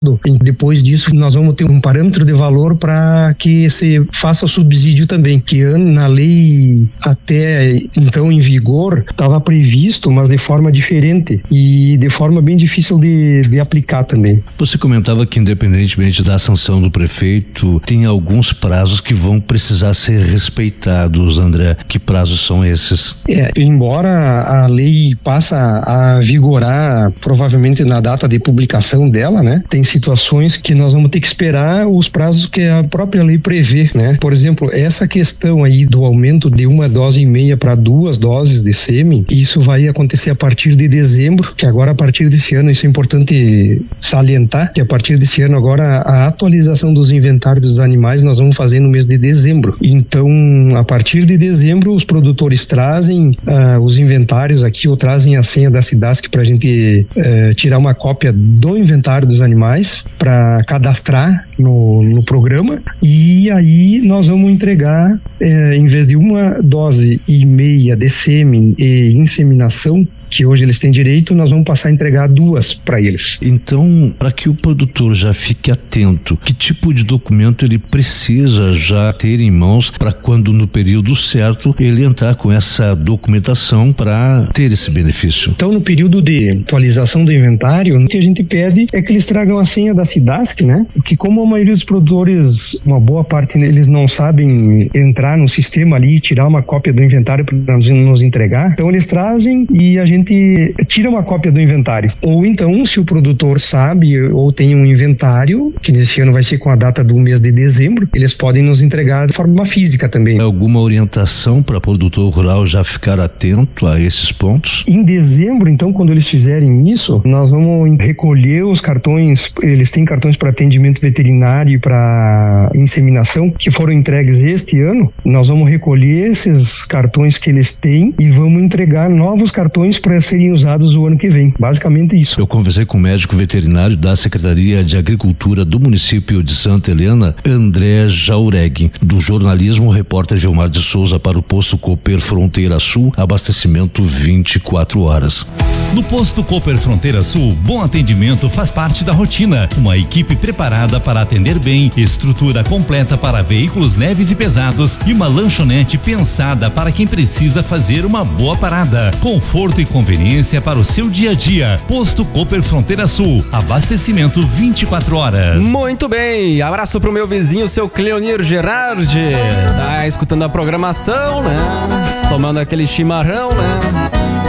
Depois disso, nós vamos ter um parâmetro de valor para que se faça subsídio também, que na lei até então em vigor estava previsto, mas de forma diferente e de forma bem difícil de aplicar também. Você comentava que, independentemente da sanção do prefeito, tem alguns prazos que vão precisar ser respeitados, André. Que prazos são esses? Embora a lei passe a vigorar provavelmente na data de publicação dela, né? Tem situações que nós vamos ter que esperar os prazos que a própria lei prevê, né? Por exemplo, essa questão aí do aumento de 1,5 dose para 2 doses de sêmen, isso vai acontecer a partir de dezembro, que agora a partir desse ano, isso é importante salientar, que a partir desse ano agora a atualização dos inventários dos animais nós vamos fazer no mês de dezembro. Então, a partir de dezembro, os produtores trazem os inventários aqui ou trazem a senha da SIDASC para a gente tirar uma cópia do inventário dos animais para cadastrar no programa, e aí nós vamos entregar, em vez de 1,5 dose de sêmen e inseminação, que hoje eles têm direito, nós vamos passar a entregar 2 para eles. Então, para que o produtor já fique atento, que tipo de documento ele precisa já ter em mãos para quando no período certo ele entrar com essa documentação para ter esse benefício? Então, no período de atualização do inventário, o que a gente pede é que eles tragam a senha da SIDASC, né? Que como a maioria dos produtores, uma boa parte deles não sabem entrar no sistema ali e tirar uma cópia do inventário para nos entregar, então eles trazem e a gente tira uma cópia do inventário. Ou então, se o produtor sabe ou tem um inventário, que nesse ano vai ser com a data do mês de dezembro, eles podem nos entregar de forma física também. Alguma orientação para o produtor rural já ficar atento a esses pontos? Em dezembro, então, quando eles fizerem isso, nós vamos recolher os cartões, eles têm cartões para atendimento veterinário e para inseminação, que foram entregues este ano. Nós vamos recolher esses cartões que eles têm e vamos entregar novos cartões para serem usados o ano que vem. Basicamente isso. Eu conversei com o médico veterinário da Secretaria de Agricultura do município de Santa Helena, André Jauregui. Do jornalismo, o repórter Gilmar de Souza para o Posto Cooper Fronteira Sul, abastecimento 24 horas. No Posto Cooper Fronteira Sul, bom atendimento faz parte da rotina. Uma equipe preparada para atender bem, estrutura completa para veículos leves e pesados e uma lanchonete pensada para quem precisa fazer uma boa parada. Conforto e conveniência para o seu dia a dia. Posto Cooper Fronteira Sul, abastecimento 24 horas. Muito bem, abraço pro meu vizinho, seu Cleonir Gerardi. Tá escutando a programação, né? Tomando aquele chimarrão, né?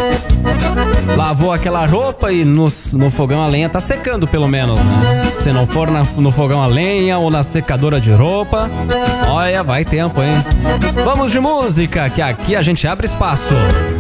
Lavou aquela roupa e no fogão a lenha tá secando, pelo menos, né? Se não for no fogão a lenha ou na secadora de roupa, olha, vai tempo, hein? Vamos de música, que aqui a gente abre espaço.